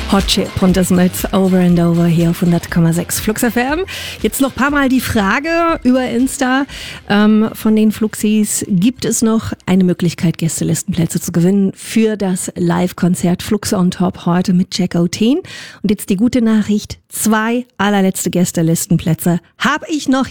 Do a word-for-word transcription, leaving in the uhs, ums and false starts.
Hot Chip und das mit Over and Over hier auf hundert Komma sechs Flux F M. Jetzt noch ein paar Mal die Frage über Insta ähm, von den Fluxis. Gibt es noch eine Möglichkeit, Gästelistenplätze zu gewinnen für das Live-Konzert Flux on Top heute mit Jack O'Teen? Und jetzt die gute Nachricht, zwei allerletzte Gästelistenplätze habe ich noch